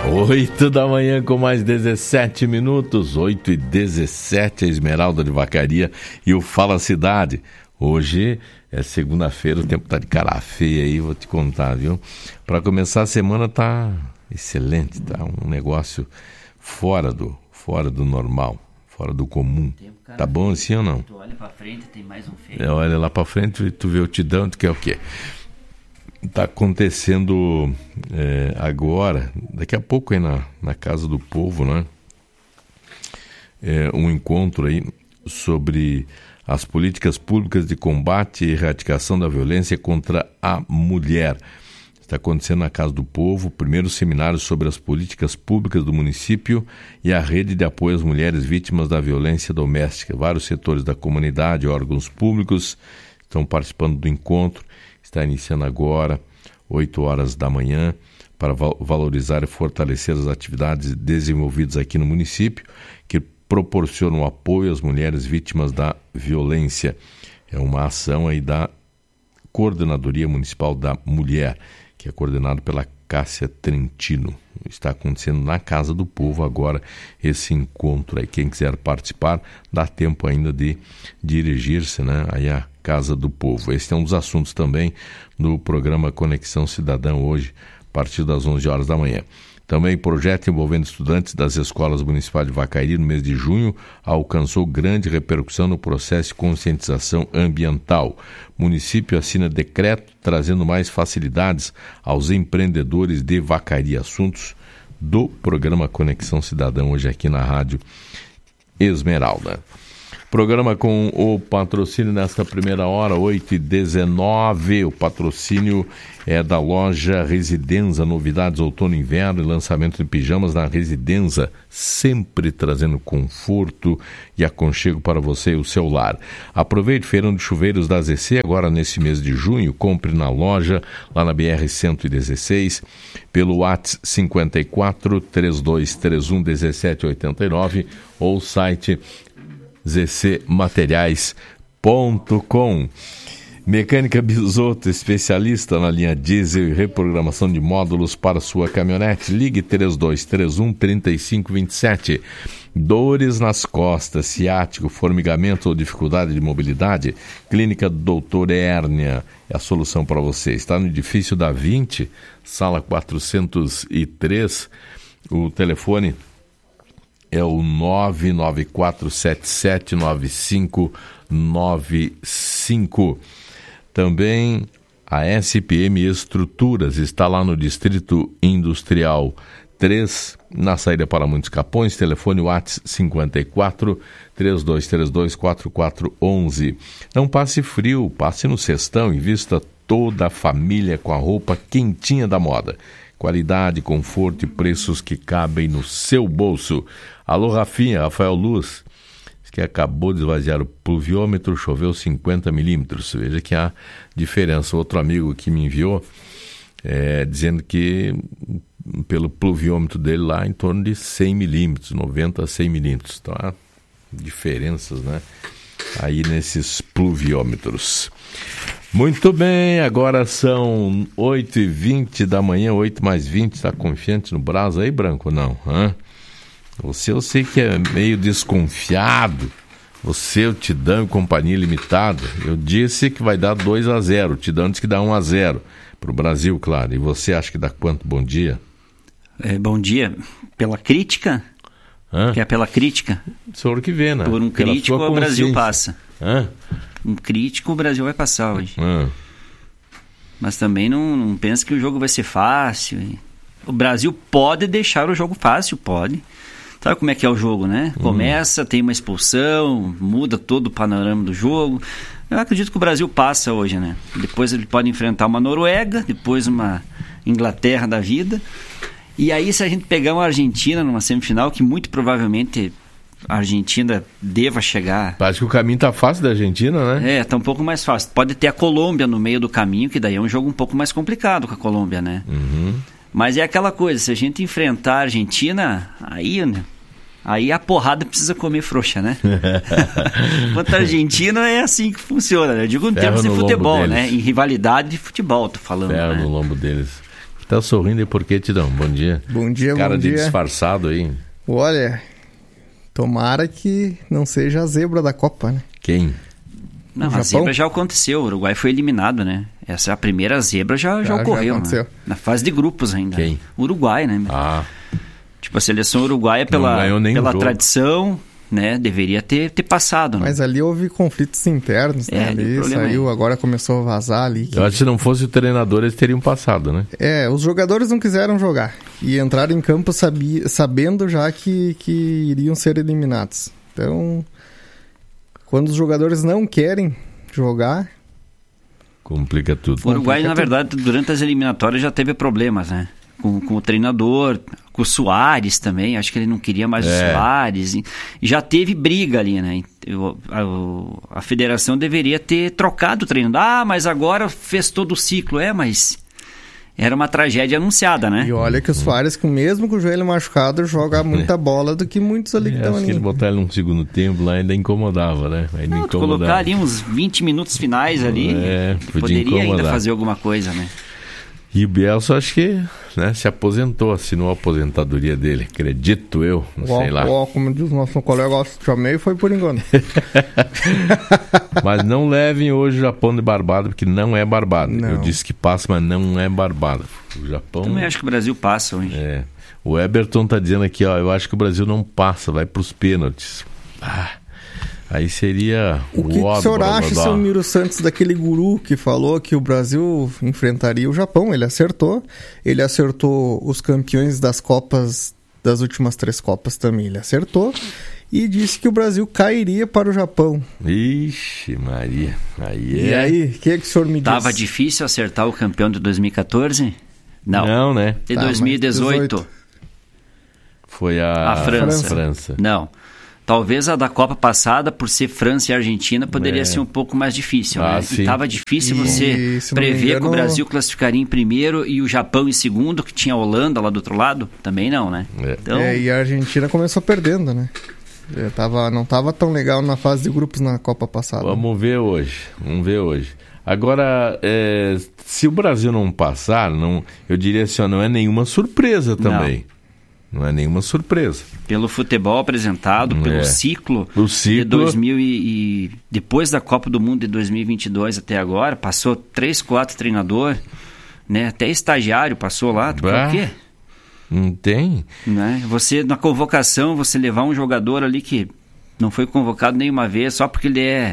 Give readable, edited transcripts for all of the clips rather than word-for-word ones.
8 da manhã com mais 17 minutos, 8h17, a Esmeralda de Vacaria e o Fala Cidade. Hoje é segunda-feira, o tempo tá de cara feia aí, vou te contar, viu? Para começar a semana tá excelente, tá um negócio fora do normal, fora do comum. Tá bom assim ou não? Tu olha pra frente, tem mais um feio. Olha lá pra frente e tu vê o tidão, tu quer o quê? Está acontecendo agora, daqui a pouco aí na Casa do Povo, né? Um encontro aí sobre as políticas públicas de combate e erradicação da violência contra a mulher. Está acontecendo na Casa do Povo, o primeiro seminário sobre as políticas públicas do município e a rede de apoio às mulheres vítimas da violência doméstica. Vários setores da comunidade, órgãos públicos estão participando do encontro. Está iniciando agora, 8 horas da manhã, para valorizar e fortalecer as atividades desenvolvidas aqui no município, que proporcionam apoio às mulheres vítimas da violência. É uma ação aí da Coordenadoria Municipal da Mulher, que é coordenado pela Cássia Trentino. Está acontecendo na Casa do Povo agora esse encontro aí. Quem quiser participar, dá tempo ainda de dirigir-se, né, aí à Casa do Povo. Esse é um dos assuntos também do programa Conexão Cidadã hoje, a partir das 11 horas da manhã. Também projeto envolvendo estudantes das escolas municipais de Vacaria no mês de junho alcançou grande repercussão no processo de conscientização ambiental. O município assina decreto trazendo mais facilidades aos empreendedores de Vacaria. Assuntos do programa Conexão Cidadã hoje aqui na Rádio Esmeralda. Programa com o patrocínio nesta primeira hora, 8h19. O patrocínio é da loja Residenza, novidades outono e inverno e lançamento de pijamas na Residenza, sempre trazendo conforto e aconchego para você e o seu lar. Aproveite o feirão de chuveiros da ZC agora nesse mês de junho, compre na loja, lá na BR-116, pelo WhatsApp 54 3231 1789 ou o site zcmateriais.com. Mecânica Bisotto, especialista na linha diesel e reprogramação de módulos para sua caminhonete. Ligue 3231-3527. Dores nas costas, ciático, formigamento ou dificuldade de mobilidade? Clínica Doutor Hérnia é a solução para você. Está no edifício da 20, sala 403. O telefone é o 994779595. Também a SPM Estruturas está lá no Distrito Industrial 3, na saída para Muitos Capões. Telefone WhatsApp 54 3232 4411. Não passe frio, passe no Cestão e vista toda a família com a roupa quentinha da moda. Qualidade, conforto e preços que cabem no seu bolso. Alô, Rafinha, Rafael Luz, que acabou de esvaziar o pluviômetro, choveu 50 milímetros. Veja que há diferença. Outro amigo que me enviou, dizendo que pelo pluviômetro dele lá em torno de 100 milímetros, 90 a 100 milímetros. Então há diferenças, né, aí nesses pluviômetros. Muito bem, agora são 8h20 da manhã, 8 mais 20, está confiante no Brasa aí, Branco, não? Você, eu sei que é meio desconfiado, você, o Tidão e Companhia Limitada, eu disse que vai dar 2-0, o Tidão disse que dá 1-0, para o Brasil, claro, e você acha que dá quanto? Bom dia? Bom dia, pela crítica? Que é pela crítica? O senhor que vê, né? Por um crítico, o Brasil passa. Um crítico, o Brasil vai passar hoje. Mas também não pensa que o jogo vai ser fácil. O Brasil pode deixar o jogo fácil, pode. Sabe como é que é o jogo, né? Começa, tem uma expulsão, muda todo o panorama do jogo. Eu acredito que o Brasil passa hoje, né? Depois ele pode enfrentar uma Noruega, depois uma Inglaterra da vida. E aí, se a gente pegar uma Argentina numa semifinal, que muito provavelmente a Argentina deva chegar... Parece que o caminho tá fácil da Argentina, né? Tá um pouco mais fácil. Pode ter a Colômbia no meio do caminho, que daí é um jogo um pouco mais complicado com a Colômbia, né? Mas é aquela coisa, se a gente enfrentar a Argentina, aí a porrada precisa comer frouxa, né? Quanto a Argentina, é assim que funciona, né? Eu digo em termos de futebol, né? Em rivalidade de futebol, tô falando. No lombo deles. Tá sorrindo e por que, Tidão? Bom dia. Bom dia, cara bom dia. de disfarçado aí. Olha, tomara que não seja a zebra da Copa, né? Quem? Não, a zebra já aconteceu. O Uruguai foi eliminado, né? Essa é a primeira zebra já ocorreu, né? Na fase de grupos ainda. Quem? Uruguai, né? Tipo, a seleção uruguaia pela tradição, né? Deveria ter passado. Né? Mas ali houve conflitos internos, né? Ali saiu, agora começou a vazar ali. Eu acho que se não fosse o treinador, eles teriam passado, né? Os jogadores não quiseram jogar. E entraram em campo sabendo já que iriam ser eliminados. Então, quando os jogadores não querem jogar... Complica tudo. O Uruguai, na verdade, durante as eliminatórias já teve problemas, né? Com o treinador, com o Soares também, acho que ele não queria mais o Soares, e já teve briga ali, né? A federação deveria ter trocado o treinador. Mas agora fez todo o ciclo, mas era uma tragédia anunciada, né? E olha que o Soares, mesmo com o joelho machucado, joga muita bola do que muitos ali que estão ali. Se ele botar ele num segundo tempo lá, ainda incomodava, né? Colocar ali uns 20 minutos finais ali, poderia ainda fazer alguma coisa, né? E o Bielsa, acho que se aposentou, assinou a aposentadoria dele, acredito eu, sei lá. Como diz o nosso colega, chamei foi por engano. Mas não levem hoje o Japão de barbada, porque não é barbada. Não. Eu disse que passa, mas não é barbada. O Japão... Também acho que o Brasil passa hoje. O Eberton tá dizendo aqui, eu acho que o Brasil não passa, vai pros pênaltis. Aí seria o que o senhor acha, seu Miro Santos, daquele guru que falou que o Brasil enfrentaria o Japão? Ele acertou os campeões das Copas, das últimas 3 Copas também, ele acertou e disse que o Brasil cairia para o Japão. Ixi, Maria, E aí, o que o senhor me diz? Tava difícil acertar o campeão de 2014? Não, né? De 2018. Foi a França. Não. Talvez a da Copa passada, por ser França e Argentina, poderia ser um pouco mais difícil, né? Sim. E estava difícil você prever que o Brasil classificaria em primeiro e o Japão em segundo, que tinha a Holanda lá do outro lado. Também não, né? Então... e a Argentina começou perdendo, né? Não estava tão legal na fase de grupos na Copa passada. Vamos ver hoje. Agora, se o Brasil não passar, eu diria assim, não é nenhuma surpresa também. Não é nenhuma surpresa. Pelo futebol apresentado, pelo ciclo de 2000 e depois da Copa do Mundo de 2022 até agora, passou 3, 4 treinadores, né? Até estagiário passou lá. Por quê? Não tem. Né? Você, na convocação, você levar um jogador ali que não foi convocado nenhuma vez, só porque ele é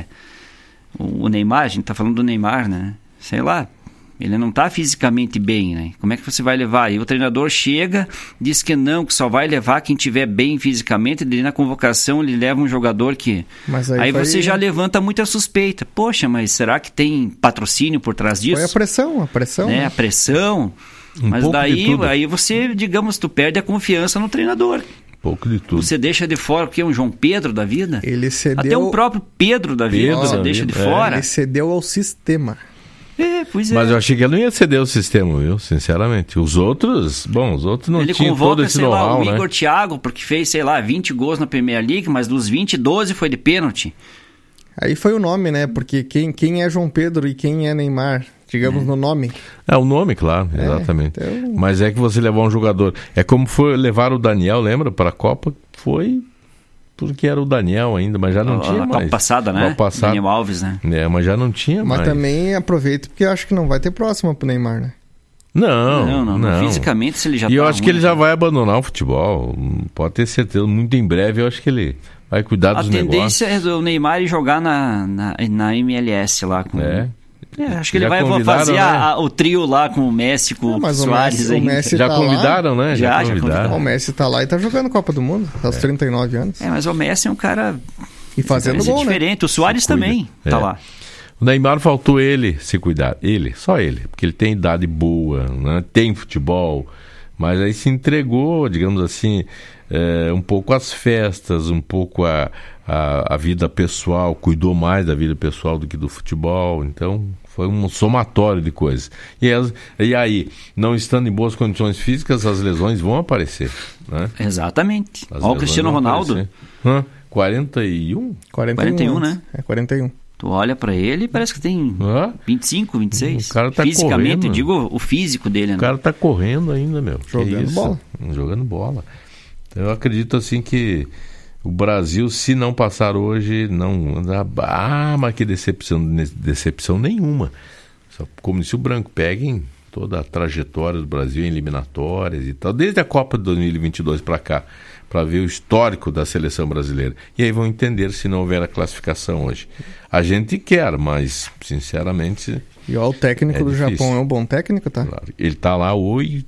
o Neymar, a gente tá falando do Neymar, né? Sei lá. Ele não está fisicamente bem, né? Como é que você vai levar? E o treinador chega, diz que só vai levar quem estiver bem fisicamente. Daí na convocação ele leva um jogador que... Mas aí você já levanta muita suspeita. Poxa, mas será que tem patrocínio por trás disso? Foi a pressão. Né? A pressão. Mas aí você, digamos, tu perde a confiança no treinador. Pouco de tudo. Você deixa de fora o quê? Um João Pedro da vida? Ele cedeu... Até o próprio Pedro da vida você deixa de fora. Ele cedeu ao sistema. Pois é. Mas eu achei que ele não ia ceder o sistema, viu? Sinceramente. Os outros não tinham todo esse know-how, né? O Igor Thiago, porque fez, 20 gols na Premier League, mas dos 20, 12 foi de pênalti. Aí foi o nome, né? Porque quem é João Pedro e quem é Neymar, digamos no nome. O nome, claro, exatamente. Então... Mas é que você levar um jogador... É como foi levar o Daniel, lembra? Para a Copa, foi... Porque era o Daniel ainda, mas já não tinha mais. Copa passada, né? Daniel Alves, né? Mas já não tinha mais. Mas também aproveito porque eu acho que não vai ter próxima pro Neymar, né? Não. Fisicamente, se ele já E eu acho que ele já vai abandonar o futebol. Pode ter certeza. Muito em breve, eu acho que ele vai cuidar dos negócios. A tendência é o Neymar ir jogar na MLS lá com... acho que ele vai fazer o trio lá com o Messi, com o Soares. O Messi já tá convidaram, lá. né? Já convidaram. O Messi tá lá e tá jogando Copa do Mundo, aos 39 anos. Mas o Messi é um cara... E fazendo gol, diferente. Né? O Soares também tá lá. O Neymar faltou ele se cuidar. Só ele. Porque ele tem idade boa, né? Tem futebol, mas aí se entregou, digamos assim, um pouco às festas, um pouco a vida pessoal, cuidou mais da vida pessoal do que do futebol, então foi um somatório de coisas. E aí, não estando em boas condições físicas, as lesões vão aparecer, né? Exatamente. Olha o Cristiano Ronaldo. 41? 41, né? 41. Tu olha pra ele e parece que tem 25, 26. O cara tá fisicamente, correndo. Digo o físico dele, né? O cara tá correndo ainda, meu. Jogando bola. Jogando bola. Então, eu acredito assim que o Brasil, se não passar hoje, não... mas que decepção nenhuma. Só como se o branco peguem toda a trajetória do Brasil em eliminatórias e tal, desde a Copa de 2022 para cá, para ver o histórico da seleção brasileira. E aí vão entender se não houver a classificação hoje. A gente quer, mas, sinceramente... E ó, o técnico do difícil. Japão é um bom técnico, tá? Claro. Ele tá lá 8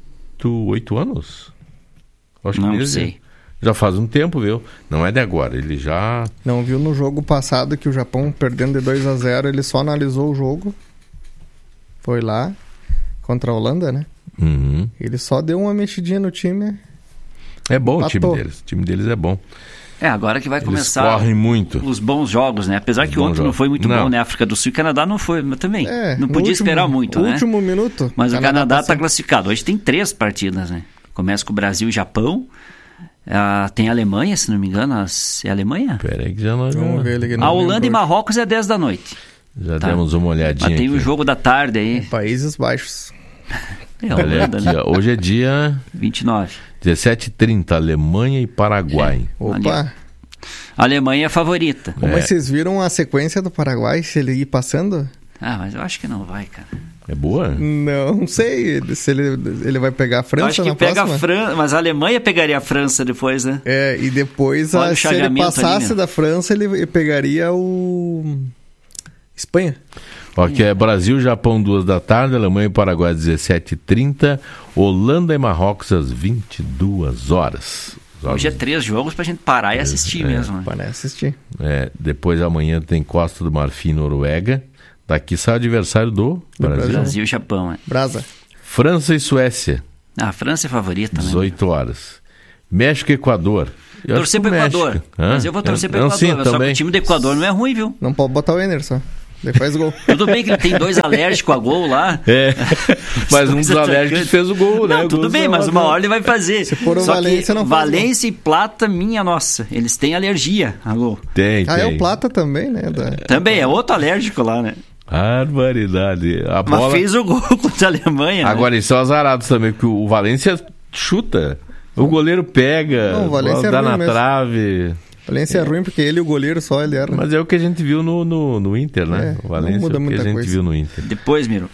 anos? Acho Não que sei. Já faz um tempo, viu? Não é de agora, ele já... Não viu no jogo passado que o Japão, perdendo de 2-0, ele só analisou o jogo. Foi lá, contra a Holanda, né? Uhum. Ele só deu uma mexidinha no time. É bom Matou. o time deles é bom. Agora que vai Eles começar correm muito. os bons jogos, né? Apesar que ontem não foi muito bom, né? África do Sul e Canadá não foi, mas também. Não podia esperar muito, né? Último minuto. Mas o Canadá está classificado. Hoje tem 3 partidas, né? Começa com o Brasil e Japão. Tem a Alemanha, se não me engano. É a Alemanha? Peraí que já nós Vamos ver ele. A Holanda e Marrocos é 10 da noite. já demos uma olhadinha. Mas tem aqui. o jogo da tarde aí. Países Baixos. É a Olha Holanda, aqui, né? ó. Hoje é dia 29. 17h30, Alemanha e Paraguai. Opa! A Alemanha é a favorita. Mas vocês viram a sequência do Paraguai, se ele ir passando? Mas eu acho que não vai, cara. É boa? Não sei se ele vai pegar a França Eu acho que na pega próxima. a França, mas a Alemanha pegaria a França depois, né? E depois, Olha o se ele chaveamento passasse ali, né? da França, ele pegaria o... Espanha. Aqui é Brasil, Japão, 2 da tarde, Alemanha e Paraguai, 17h30, Holanda e Marrocos, às 22 horas. Hoje é 3 jogos pra gente parar e assistir mesmo, né? Para assistir. Depois amanhã tem Costa do Marfim e Noruega. Daqui sai o adversário do Brasil. Brasil e Japão, Brasa. França e Suécia, A França é favorita, né? 18 horas. México e Equador. Torcer pro Equador. Mas eu vou torcer pro Equador. Sim, Só que também. o time do Equador não é ruim, viu? Não pode botar o Ener só. Daí faz gol. Tudo bem que ele tem 2 alérgicos a gol lá. Mas um dos alérgicos fez o gol, né? Não, tudo bem, mas uma hora ele vai fazer. Se for o Só Valência, que não faz Valência e Plata, minha nossa, eles têm alergia a gol. Tem. É o Plata também, né? Também, é outro alérgico lá, né? Barbaridade. A bola... Mas fez o gol contra a Alemanha, né? Agora, eles são azarados também, porque o Valência chuta. O goleiro pega, Não, o Valência dá é ruim na mesmo. trave. Valência é ruim porque ele e o goleiro só ele era. Mas é o que a gente viu no Inter, né? O Valência não muda é o que muita a gente coisa. viu no Inter. Depois, Miro.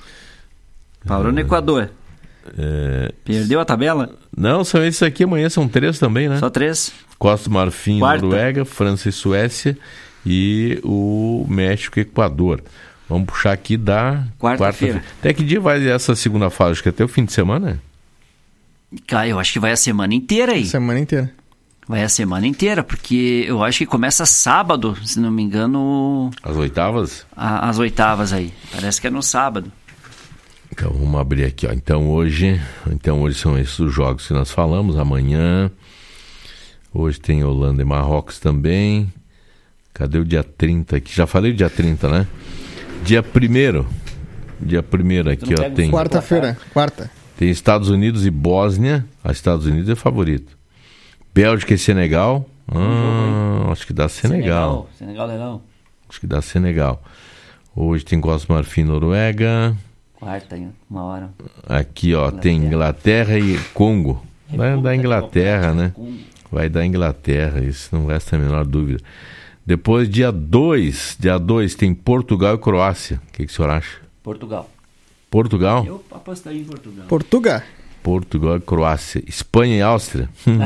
Parou no Equador. Perdeu a tabela? Não, são esses aqui, amanhã são 3 também, né? Só 3. Costa do Marfim e Quarta. Noruega, França e Suécia e o México e Equador. Vamos puxar aqui da Quarta-feira. Até que dia vai essa segunda fase? Acho que até o fim de semana? Cara, eu acho que vai a semana inteira aí. Semana inteira. Vai a semana inteira, porque eu acho que começa sábado, se não me engano, As oitavas? as oitavas aí. Parece que é no sábado. Então vamos abrir aqui, ó. Então hoje são esses os jogos que nós falamos. Amanhã. Hoje tem Holanda e Marrocos também. Cadê o dia 30 aqui? Já falei o dia 30, né? Dia 1º. Dia 1º aqui, ó. Tem, Quarta-feira. Quarta. tem Estados Unidos e Bósnia. Os Estados Unidos é favorito. Bélgica e Senegal. Acho que dá Senegal. Senegal legal. Acho que dá Senegal. Hoje tem Costa do Marfim e Noruega. Quarta, hein? Uma hora. Aqui, ó, tem Inglaterra e Congo. Vai dar Inglaterra, né? Vai dar Inglaterra, isso não resta a menor dúvida. Depois, dia 2 tem Portugal e Croácia. O que o senhor acha? Portugal. Portugal? Eu apostaria em Portugal. Portugal e Croácia. Espanha e Áustria.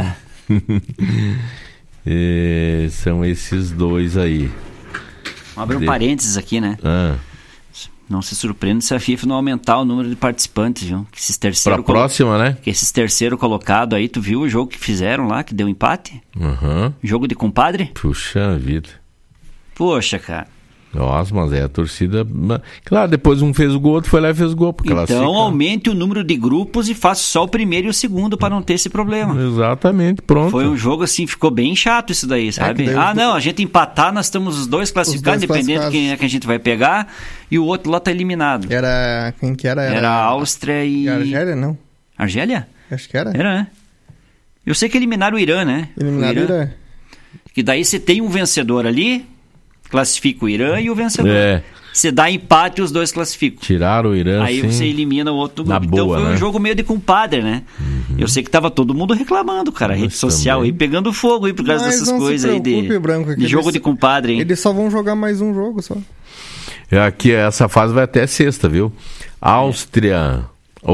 São esses dois aí. Vamos abrir um parênteses aqui, né? Não se surpreenda se a FIFA não aumentar o número de participantes, viu? Que esses terceiro Pra próxima, né? Que esses terceiro colocado aí, tu viu o jogo que fizeram lá, que deu empate? Jogo de compadre? Puxa vida. Poxa, cara. Nossa, mas é a torcida... Claro, depois um fez o gol, outro foi lá e fez o gol. Porque então aumente o número de grupos e faça só o primeiro e o segundo para não ter esse problema. Exatamente, pronto. Foi um jogo assim, ficou bem chato isso daí, sabe? Não, a gente empatar, nós estamos os dois classificados, independente de quem é que a gente vai pegar, e o outro lá tá eliminado. Era... Quem que era? Era a Áustria e... Argélia, não? Argélia? Acho que era. Era, né? Eu sei que eliminaram o Irã, né? Eliminaram o Irã. Que daí você tem um vencedor ali... classifica o Irã e o vencedor. Você dá empate e os dois classificam. Tiraram o Irã, aí você elimina o outro grupo. Então foi um jogo meio de compadre, né? Eu sei que tava todo mundo reclamando, cara. A rede social aí pegando fogo aí por causa dessas coisas aí de jogo de compadre, hein? Eles só vão jogar mais um jogo só. Aqui, essa fase vai até sexta, viu? Austrália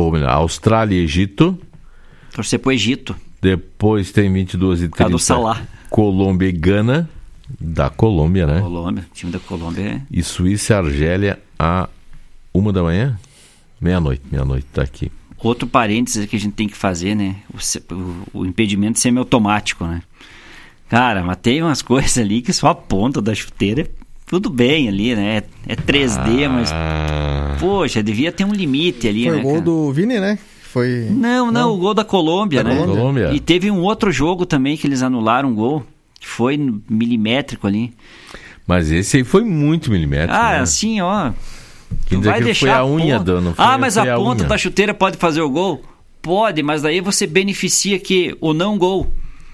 e Egito. Torcer pro Egito. Depois tem 22h30. Do Salah. Colômbia e Gana. Da Colômbia, né? Colômbia, o time da Colômbia E Suíça e Argélia a 1 da manhã? Meia-noite tá aqui. Outro parênteses que a gente tem que fazer, né? O impedimento semiautomático, né? Cara, mas tem umas coisas ali que só a ponta da chuteira, tudo bem ali, né? É 3D, mas... Poxa, devia ter um limite ali, né? Foi o gol do Vini, né? Foi... Não, o gol da Colômbia, né? Colômbia. E teve um outro jogo também que eles anularam um gol. Foi milimétrico ali. Mas esse aí foi muito milimétrico. Né? Assim, ó. Vai deixar foi a unha dando. Mas a ponta da chuteira pode fazer o gol? Pode, mas daí você beneficia que o não gol.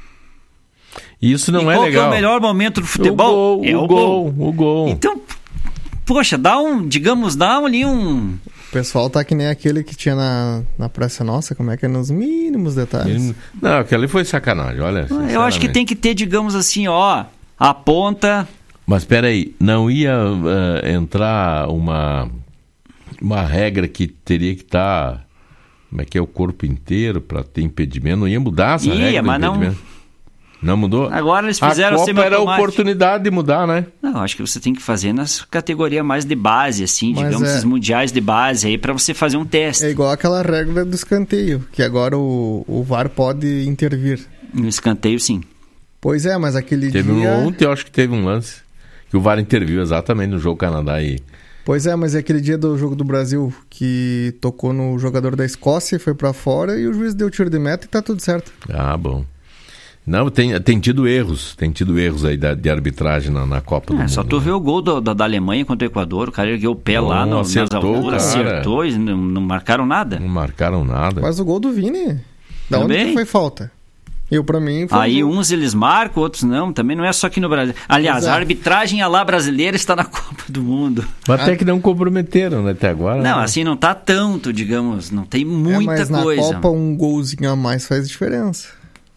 Isso não é legal. Qual que é o melhor momento do futebol? O gol. Então, poxa, dá ali um... O pessoal tá que nem aquele que tinha na Praça Nossa, como é que é, nos mínimos detalhes. Não, aquele ali foi sacanagem, olha. Eu acho que tem que ter, digamos assim, ó, a ponta... Mas espera aí, não ia entrar uma regra que teria que estar, como é que é, o corpo inteiro para ter impedimento? Não ia mudar essa regra do impedimento? Não mudou? Agora eles fizeram a Copa era a oportunidade de mudar, né? Não, acho que você tem que fazer nas categorias mais de base, assim, digamos, esses mundiais de base aí, para você fazer um teste. É igual aquela regra do escanteio, que agora o VAR pode intervir. No escanteio, sim. Pois é, mas aquele dia... Ontem eu acho que teve um lance que o VAR interviu exatamente no jogo Canadá e... Pois é, mas é aquele dia do jogo do Brasil que tocou no jogador da Escócia e foi pra fora e o juiz deu tiro de meta e tá tudo certo. Bom. Não, tem tido erros aí de arbitragem na Copa do Mundo. Só tu vê o gol da Alemanha contra o Equador, o cara ergueu o pé lá nas alturas, acertou e não marcaram nada. Não marcaram nada. Mas o gol do Vini, da onde que foi falta? Pra mim foi aí uns eles marcam, outros não, também não é só aqui no Brasil. Aliás, a arbitragem brasileira está na Copa do Mundo. Mas até que não comprometeram, né, até agora. Não, assim não tá tanto, digamos, não tem muita coisa. Mas na Copa um golzinho a mais faz diferença.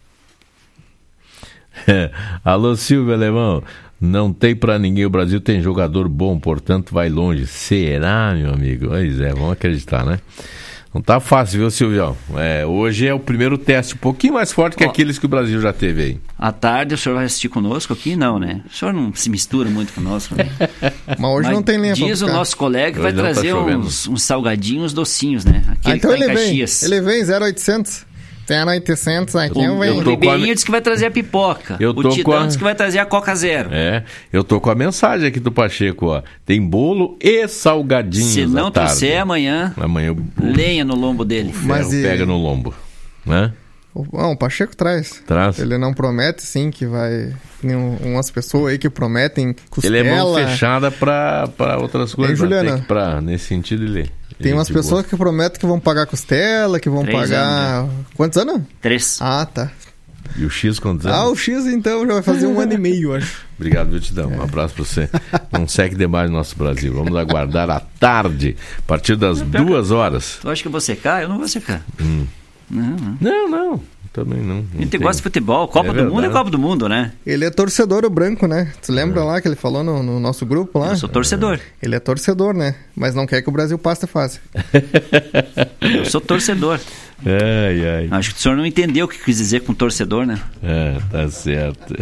Alô, Silvio Alemão, não tem pra ninguém, o Brasil tem jogador bom, portanto vai longe. Será, meu amigo? Pois é, vamos acreditar, né? Não tá fácil, viu, Silvio? Hoje é o primeiro teste, um pouquinho mais forte que aqueles que o Brasil já teve aí. À tarde o senhor vai assistir conosco aqui? Não, né? O senhor não se mistura muito conosco, né? Mas hoje não tem lenha pra diz o nosso colega que vai trazer uns salgadinhos docinhos, né? Aquele então que tá em Caxias. Ele vem 0800. Tem a 800 aqui, o Ribeirinho disse que vai trazer a pipoca. O Tidão disse que vai trazer a Coca Zero. Eu tô com a mensagem aqui do Pacheco, ó. Tem bolo e salgadinhos. Se não trouxer amanhã lenha no lombo dele. Mas pega no lombo, né? O Pacheco traz. Ele não promete, sim, que vai... Tem umas pessoas aí que prometem costela. Ele é mão fechada pra outras coisas. Juliana? Nesse sentido, ele... Tem umas pessoas que prometem que vão pagar costela, que vão 3 pagar... anos, né? Quantos anos? 3. Ah, tá. E o X quantos anos? O X então já vai fazer 1 ano e meio, acho. Obrigado, Vitidão. Um abraço pra você. Não segue demais o nosso Brasil. Vamos aguardar à tarde, a partir das 2 horas. Tu acha que eu vou secar? Eu não vou secar. Não. Também não. A gente gosta de futebol. Copa do Mundo é Copa do Mundo, né? Ele é torcedor, o branco, né? Tu lembra lá que ele falou no nosso grupo lá? Eu sou torcedor. Ele é torcedor, né? Mas não quer que o Brasil passe fase. Eu sou torcedor. Acho que o senhor não entendeu o que quis dizer com torcedor, né? Tá certo.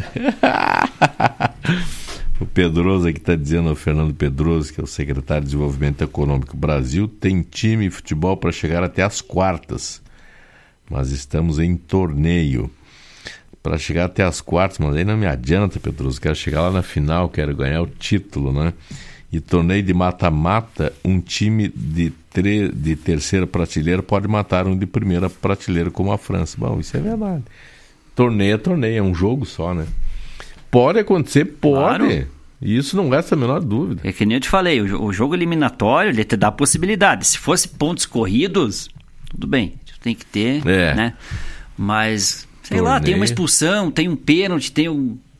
O Pedroso aqui está dizendo, o Fernando Pedroso, que é o secretário de Desenvolvimento Econômico. O Brasil tem time de futebol para chegar até as quartas. Mas estamos em torneio para chegar até as quartas, mas aí não me adianta, Pedroso, quero chegar lá na final, quero ganhar o título, né? E torneio de mata-mata, um time de terceira prateleira pode matar um de primeira prateleira, como a França. Bom, isso é verdade. Torneio é torneio, é um jogo só, né? Pode acontecer, pode. Claro. Isso não resta a menor dúvida. É que nem eu te falei, o jogo eliminatório, ele te dá possibilidade. Se fosse pontos corridos, tudo bem. Tem que ter, né? Mas, sei lá, tem uma expulsão, tem um pênalti, tem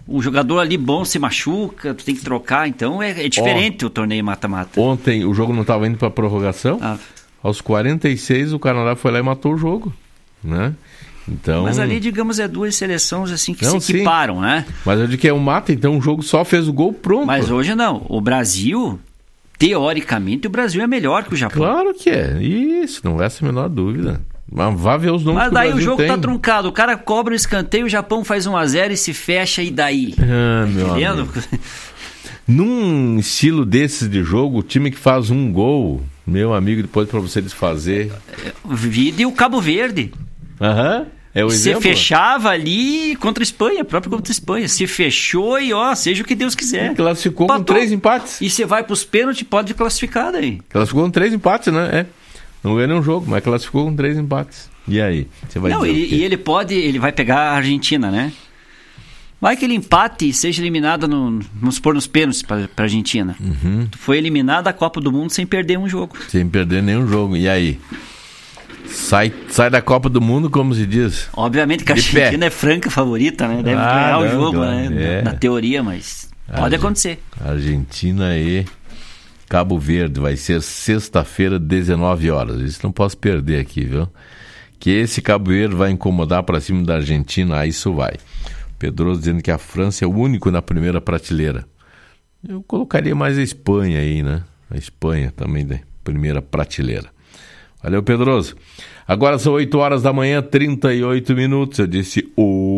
O jogador ali bom se machuca, tu tem que trocar, então é diferente o torneio mata-mata. Ontem o jogo não estava indo para prorrogação, aos 46 o Canadá foi lá e matou o jogo, né? Então... Mas ali, digamos, é duas seleções assim que se equiparam, né? Mas eu digo que é um mata, então o jogo só fez o gol pronto. Mas hoje não, o Brasil, teoricamente, o Brasil é melhor que o Japão. Claro que é, isso, não é essa a menor dúvida. Mas vá ver os nomes que o Brasil tem. Mas daí o jogo tá truncado, o cara cobra o escanteio, o Japão faz 1-0 e se fecha, e daí? Meu amigo. Num estilo desses de jogo, o time que faz um gol, meu amigo, depois para você desfazer... Vide o Cabo Verde. É o exemplo. Se fechava ali contra a Espanha, próprio contra a Espanha. Se fechou e seja o que Deus quiser. E classificou com 3 empates. E você vai pros pênaltis, pode classificar daí. Classificou com 3 empates, né? Não ganhou nenhum jogo, mas classificou com 3 empates. E aí? Você vai dizer ele vai pegar a Argentina, né? Vai que ele empate e seja eliminado vamos pôr nos pênaltis pra Argentina. Foi eliminado da Copa do Mundo sem perder um jogo. Sem perder nenhum jogo. E aí? Sai da Copa do Mundo, como se diz. Obviamente que a Argentina é franca favorita, né? Deve ganhar o jogo, né? Na teoria, mas pode acontecer. Argentina e Cabo Verde, vai ser sexta-feira, 19 horas. Isso não posso perder aqui, viu? Que esse Cabo Verde vai incomodar para cima da Argentina, isso vai. Pedroso dizendo que a França é o único na primeira prateleira. Eu colocaria mais a Espanha aí, né? A Espanha também da primeira prateleira. Valeu, Pedroso. Agora são 8 horas da manhã, 38 minutos. Eu disse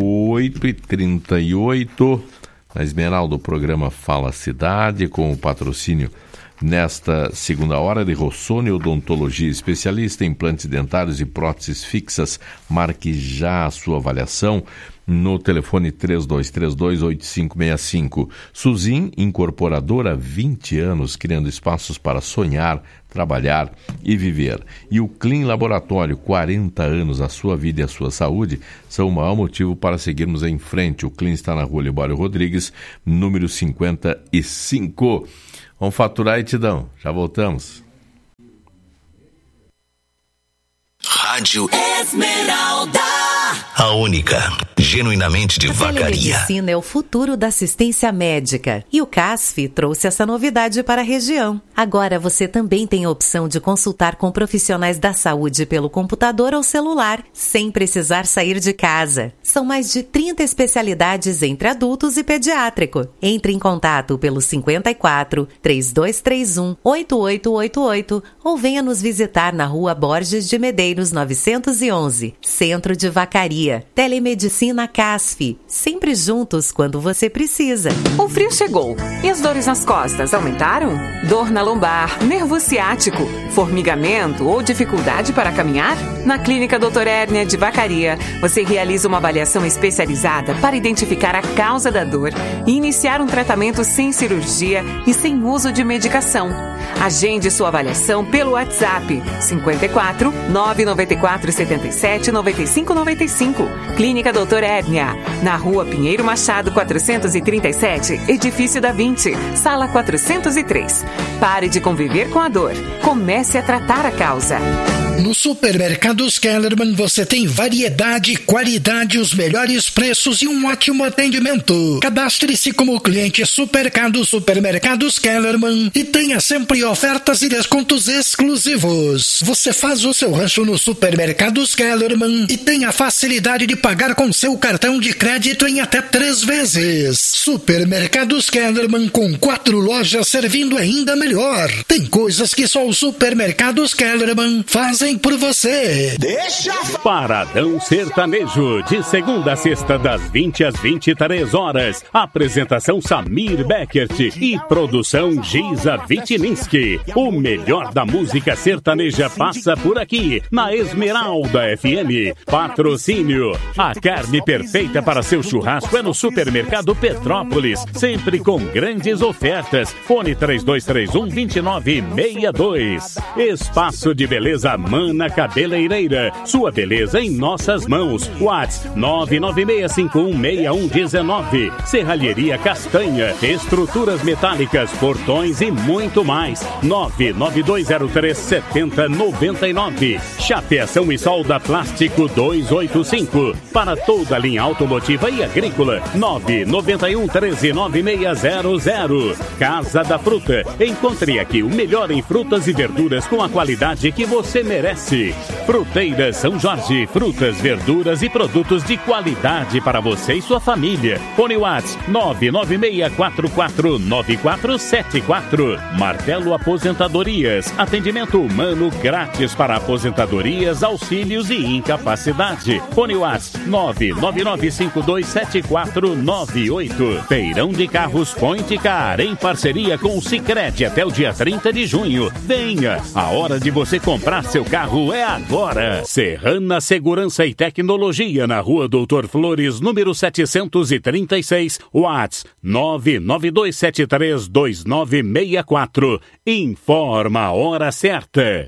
8h38. Na Esmeralda, o programa Fala Cidade, com o patrocínio nesta segunda hora de Rossoni Odontologia, especialista em implantes dentários e próteses fixas. Marque já a sua avaliação no telefone 3232-8565. Suzin, incorporadora, 20 anos, criando espaços para sonhar, trabalhar e viver. E o Clean Laboratório, 40 anos, a sua vida e a sua saúde são o maior motivo para seguirmos em frente. O Clean está na rua Libório Rodrigues, número 55. Vamos faturar aí, Tidão. Já voltamos. Rádio Esmeralda, a única, genuinamente de Vacaria. A telemedicina é o futuro da assistência médica e o CASF trouxe essa novidade para a região. Agora você também tem a opção de consultar com profissionais da saúde pelo computador ou celular, sem precisar sair de casa. São mais de 30 especialidades entre adultos e pediátrico. Entre em contato pelo 54 3231 8888 ou venha nos visitar na Rua Borges de Medeiros 911, Centro de Vacaria. Telemedicina CASF, sempre juntos quando você precisa. O frio chegou e as dores nas costas aumentaram? Dor na lombar, nervo ciático, formigamento ou dificuldade para caminhar? Na Clínica Dr. Hérnia de Vacaria, você realiza uma avaliação especializada para identificar a causa da dor e iniciar um tratamento sem cirurgia e sem uso de medicação. Agende sua avaliação pelo WhatsApp 54 994 77 95 95. Clínica Dr. Hérnia, na Rua Pinheiro Machado 437, Edifício da 20, Sala 403. Pare de conviver com a dor. Comece a tratar a causa. No Supermercados Kellerman você tem variedade, qualidade, os melhores preços e um ótimo atendimento. Cadastre-se como cliente Supermercados Kellerman e tenha sempre ofertas e descontos exclusivos. Você faz o seu rancho no Supermercados Kellerman e tem a facilidade de pagar com seu cartão de crédito em até 3 vezes. Supermercados Kellerman, com 4 lojas servindo ainda melhor. Tem coisas que só o Supermercados Kellerman fazem por você. Deixa Paradão Sertanejo, de segunda a sexta, das 20 às 23 horas. Apresentação Samir Beckert e produção Giza Vitininski. O melhor da música sertaneja passa por aqui, na Esmeralda FM. Patrocínio: a carne perfeita para seu churrasco é no Supermercado Petrópolis, sempre com grandes ofertas. Fone 3231-2962. Espaço de Beleza Ana Cabeleireira, sua beleza em nossas mãos. WhatsApp 996516119. Serralheria Castanha, estruturas metálicas, portões e muito mais. 992037099. Chapeação e solda plástico 285. Para toda a linha automotiva e agrícola. 991139600. Casa da Fruta. Encontre aqui o melhor em frutas e verduras com a qualidade que você merece. Fruteira São Jorge. Frutas, verduras e produtos de qualidade para você e sua família. Fone WhatsApp 996449474. Martelo Aposentadorias. Atendimento humano grátis para aposentadorias, auxílios e incapacidade. Fone WhatsApp 999527498. Feirão de Carros Point Car, em parceria com o Sicredi até o dia 30 de junho. Venha! A hora de você comprar seu carro é agora. Serrana Segurança e Tecnologia, na Rua Doutor Flores, número 736, WhatsApp 992732964. Informa a hora certa.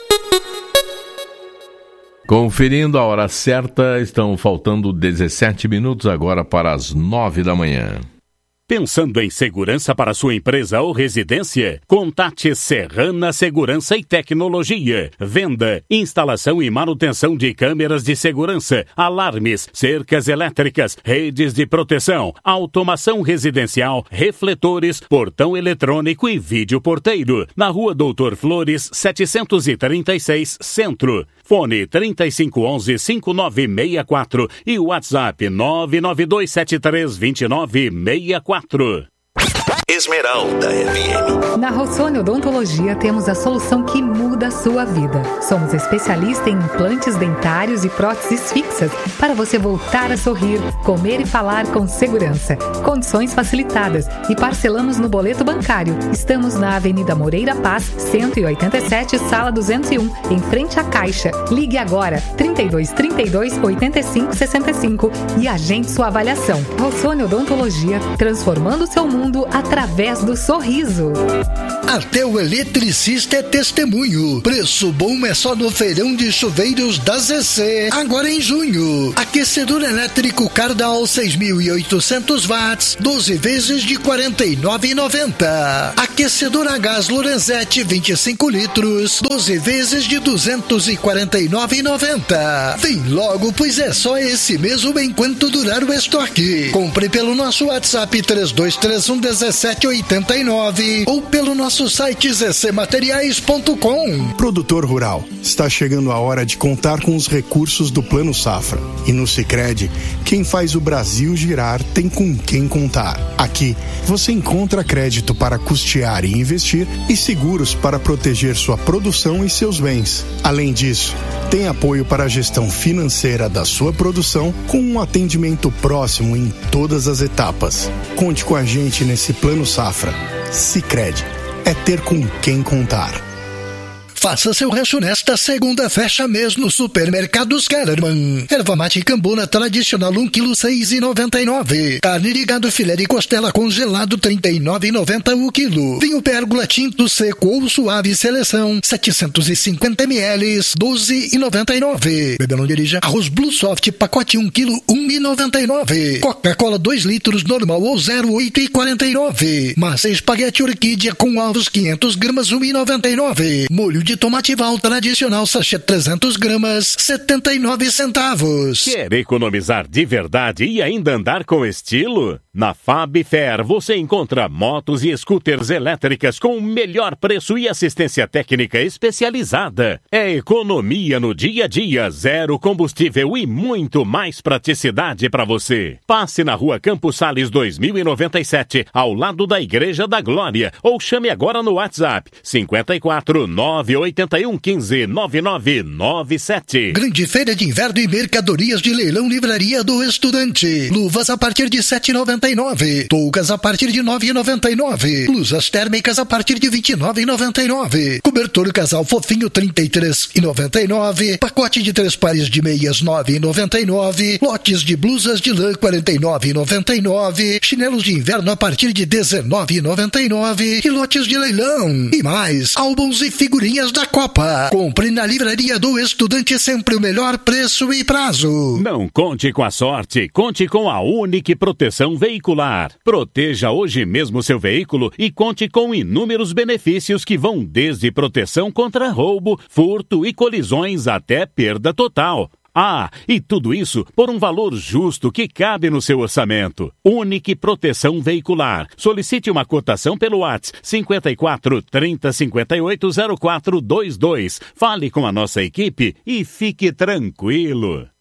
Conferindo a hora certa, estão faltando 17 minutos agora para as 9 da manhã. Pensando em segurança para sua empresa ou residência? Contate Serrana Segurança e Tecnologia. Venda, instalação e manutenção de câmeras de segurança, alarmes, cercas elétricas, redes de proteção, automação residencial, refletores, portão eletrônico e vídeo porteiro. Na Rua Doutor Flores, 736, Centro. Fone 3511-5964 e WhatsApp 992732964. Esmeralda FM. Na Rossoni Odontologia temos a solução que muda a sua vida. Somos especialistas em implantes dentários e próteses fixas para você voltar a sorrir, comer e falar com segurança. Condições facilitadas e parcelamos no boleto bancário. Estamos na Avenida Moreira Paz, 187, sala 201, em frente à Caixa. Ligue agora, 3232-8565 e agende sua avaliação. Rossoni Odontologia, transformando seu mundo através do sorriso. Até o eletricista é testemunho. Preço bom é só no feirão de chuveiros da ZC. Agora em junho. Aquecedor elétrico Cardal 6.800 watts, 12 vezes de R$ 49,90. Aquecedor a gás Lorenzetti 25 litros, 12 vezes de R$ 249,90. Vem logo, pois é só esse mesmo enquanto durar o estoque. Compre pelo nosso WhatsApp 3231-1789 ou pelo nosso site zcmateriais.com. Produtor rural, está chegando a hora de contar com os recursos do Plano Safra. E no Sicredi, quem faz o Brasil girar tem com quem contar. Aqui, você encontra crédito para custear e investir e seguros para proteger sua produção e seus bens. Além disso, tem apoio para a gestão financeira da sua produção com um atendimento próximo em todas as etapas. Conte com a gente nesse Plano Safra. Sicredi é ter com quem contar. Faça seu rancho nesta segunda, fecha mês no Supermercados Kellerman. Erva mate Cambona tradicional 1 kg 6,99. Carne de gado filé de costela congelado 39,90 o quilo. Vinho Pérgola tinto seco ou suave seleção 750 ml 12,99. Bebê não dirija. Arroz Blue Soft pacote 1 kg 1,99. Coca-Cola 2 litros normal ou 0,8,49. Massa espaguete orquídea com ovos 500 gramas 1,99. Molho de tomate Val tradicional sachê 300 gramas 79 centavos. Quer economizar de verdade e ainda andar com estilo? Na Fab Fair você encontra motos e scooters elétricas com o melhor preço e assistência técnica especializada. É economia no dia a dia, zero combustível e muito mais praticidade para você. Passe na Rua Campos Sales 2097, ao lado da Igreja da Glória, ou chame agora no WhatsApp 54 981 15 9997. Grande feira de inverno e mercadorias de leilão Livraria do Estudante. Luvas a partir de R$ 7,99. Toucas a partir de R$ 9,99. Blusas térmicas a partir de R$ 29,99. Cobertor casal fofinho R$ 33,99. Pacote de 3 pares de meias R$ 9,99. Lotes de blusas de lã R$ 49,99. Chinelos de inverno a partir de R$ 19,99. E lotes de leilão. E mais, álbuns e figurinhas mês da Copa. Compre na Livraria do Estudante sempre o melhor preço e prazo. Não conte com a sorte, conte com a Unique Proteção Veicular. Proteja hoje mesmo seu veículo e conte com inúmeros benefícios que vão desde proteção contra roubo, furto e colisões até perda total. Ah, e tudo isso por um valor justo que cabe no seu orçamento. Unique Proteção Veicular. Solicite uma cotação pelo WhatsApp 54 30 58 0422. Fale com a nossa equipe e fique tranquilo.